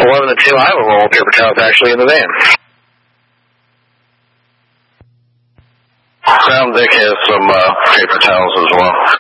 11 to 2, I have a roll of paper towels actually in the van. Sam Dick has some paper towels as well.